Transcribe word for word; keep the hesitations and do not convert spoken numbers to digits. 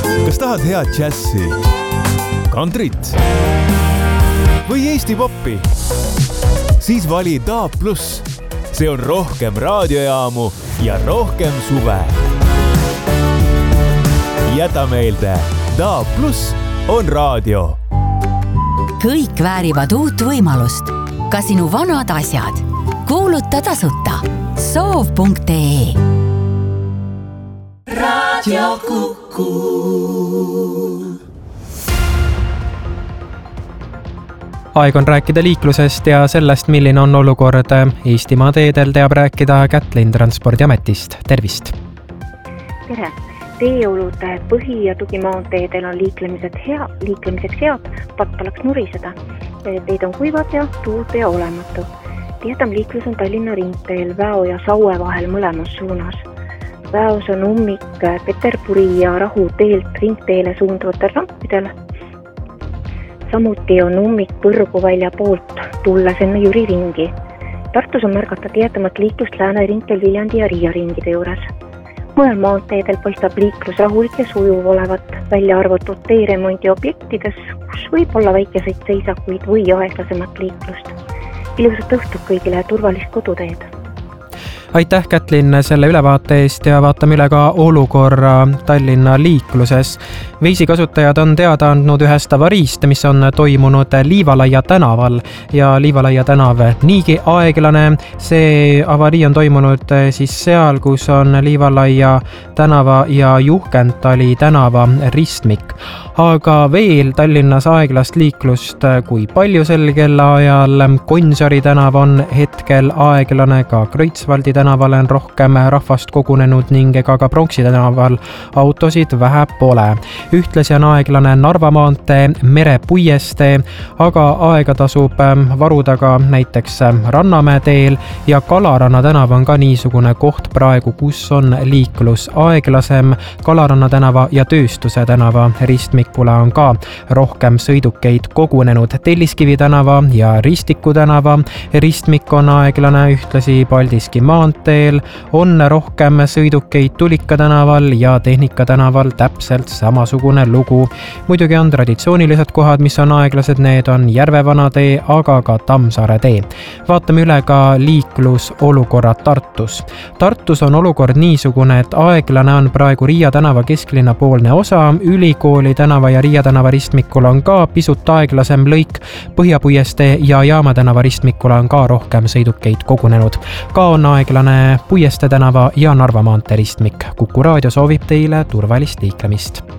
Kas tahad head džässi, kantrit või Eesti poppi? Siis vali D A B plus. See on rohkem raadiojaamu ja rohkem suve. Jäta meelde, D A B plus on raadio. Kõik väärivad uut võimalust. Ka sinu vanad asjad. Kuuluta tasuta. soov punkt ee. Raadio Kuku. Aeg on rääkida liiklusest ja sellest, milline on olukord Eestimaa teedel, teab rääkida Kätlin Transpordiametist. Tervist! Tere! Teeolud põhi- ja tugimaanteedel on liiklemised hea, liiklemiseks head, patt oleks nuriseda. Teed on kuivad ja tuult ja olematu. Tihedam liiklus on Tallinna ringteel Väo ja Saue vahel mõlemas suunas. Väos on ummik Peterburi ja Rahu teelt ringteele suunduvatel rampidel. Samuti on ummik Põrgu välja poolt tulles enne Jüri ringi. Tartus on märgata tihedamat liiklust Lääne ringteel Viljandi ja Riia ringide juures. Mujal maanteedel paistab liiklus rahulik ja sujuv olevat, välja arvatud teeremondi objektides, kus võib olla väikeseid seisakuid või aeglasemat liiklust. Ilusat õhtut kõigile ja turvalist koduteed! Aitäh, Kätlin, selle ülevaate eest ja vaatame üle ka olukorra Tallinna liikluses. Veisi kasutajad on teada andnud ühest avariist, mis on toimunud Liivalaia tänaval ja Liivalaia tänav niigi aeglane. See avarii on toimunud siis seal, kus on Liivalaia tänava ja Juhkentali tänava ristmik. Aga veel Tallinnas aeglast liiklust kui palju sel kellaajal. Gonsiori tänav on hetkel aeglane, ka Kreutzwaldi tänaval on rohkem rahvast kogunenud ning ega ka Pronksi tänaval autosid vähe pole. Ühtlasi on aeglane Narva maantee, Mere puiestee, aga aega tasub varuda ka näiteks Rannamäe teel ja Kalaranna tänav on ka niisugune koht praegu, kus on liiklus aeglasem. Kalaranna tänava ja Tööstuse tänava ristmikule on ka rohkem sõidukeid kogunenud. Telliskivi tänava ja Ristiku tänava ristmik on aeglane, ühtlasi Paldiski maanteel on rohkem sõidukeid Tulika tänaval ja Tehnika tänaval täpselt samasugune lugu. Muidugi on traditsioonilised kohad, mis on aeglased, need on Järvevana tee, aga ka Tammsaare tee. Vaatame üle ka liiklusolukorra Tartus. Tartus on olukord niisugune, et aeglane on praegu Riia tänava kesklinna poolne osa, Ülikooli tänava ja Riia tänava ristmikul on ka pisut aeglasem lõik, Põhjapuiestee ja Jaama tänava ristmikul on ka rohkem sõidukeid kogunenud. Ka on aeglane Puiestee tänava ja Narva maantee ristmik. Kuku raadio soovib teile turvalist liiklemist.